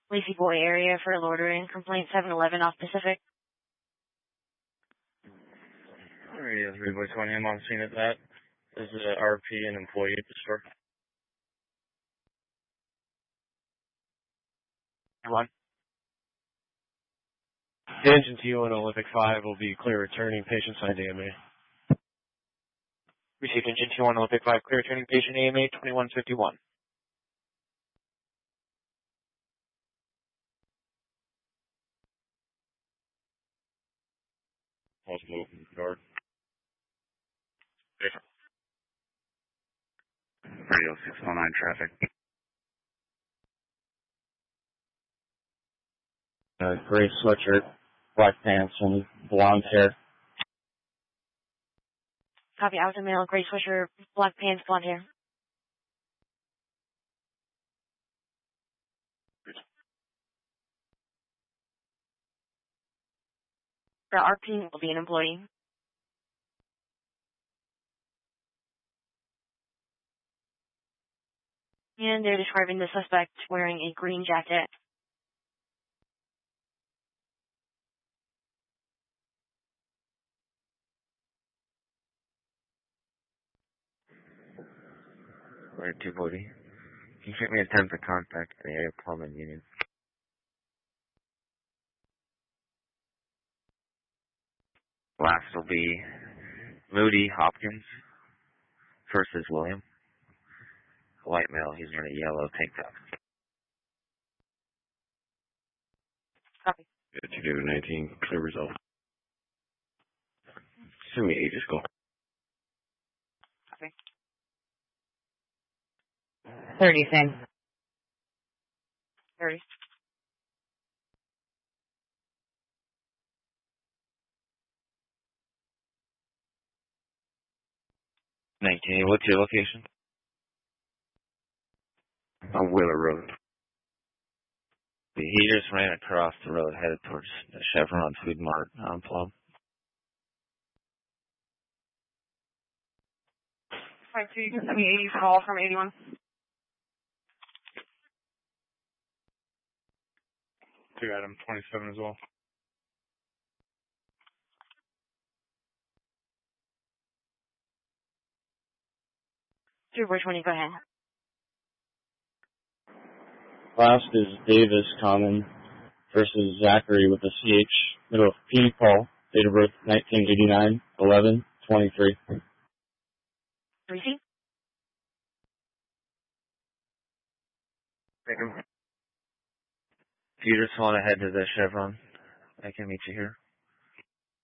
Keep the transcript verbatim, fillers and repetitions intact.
Lazy Boy area for loitering. Complaint seven eleven off Pacific. Radio three by twenty, I'm on scene at that. This is an R P, an employee at the store. One. Engine T O and Olympic five will be clear returning patient signed A M A. Received Engine T one Olympic five, clear returning patient A M A twenty-one fifty-one. Multiple guard. Different. Radio six one nine traffic. Uh, gray sweatshirt, black pants, and blonde hair. Copy, Alpha male, gray sweatshirt, black pants, blonde hair. The R P will be an employee. And they're describing the suspect wearing a green jacket. Right, two forty. Can you check me a ten for contact in the area of Plum and Union? Last will be Moody Hopkins. First is William. White male, he's wearing a yellow tank top. Copy. Yeah, two nineteen, clear result. Send me eight, just go. Copy. thirty, same. thirty. nineteen, what's your location? On Wheeler Road. He just ran across the road headed towards the Chevron Food Mart on Plum. Five two, you can send me eighty call from eighty-one. Two Adam, twenty-seven as well. Two four twenty, go ahead. Last is Davis Common versus Zachary with a C H, middle of P. Paul, date of birth nineteen eighty-nine, eleven twenty-three. Receive? If you just want to head to the Chevron, I can meet you here.